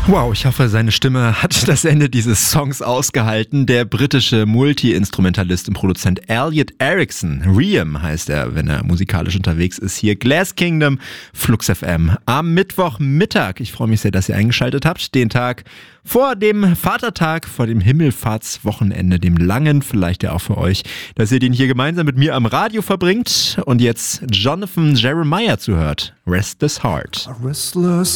Wow, ich hoffe, seine Stimme hat das Ende dieses Songs ausgehalten. Der britische Multi-Instrumentalist und Produzent Elliot Erickson, Riem heißt er, wenn er musikalisch unterwegs ist, hier Glass Kingdom, Flux FM am Mittwochmittag. Ich freue mich sehr, dass ihr eingeschaltet habt. Den Tag vor dem Vatertag, vor dem Himmelfahrtswochenende, dem langen, vielleicht ja auch für euch, dass ihr den hier gemeinsam mit mir am Radio verbringt und jetzt Jonathan Jeremiah zuhört. Restless Heart. A restless